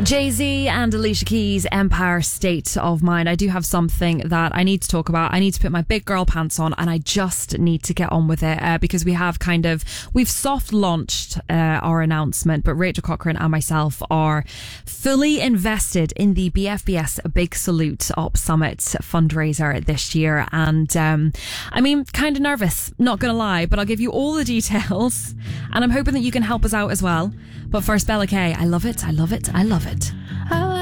Jay-Z and Alicia Keys' Empire State of Mind. I do have something that I need to talk about. I need to put my big girl pants on and I just need to get on with it because we've soft launched our announcement, but Rachel Cochrane and myself are fully invested in the BFBS Big Salute Up Summit fundraiser this year. And kind of nervous, not going to lie, but I'll give you all the details and I'm hoping that you can help us out as well. But first, Bella K, I love it, I love it, I love it.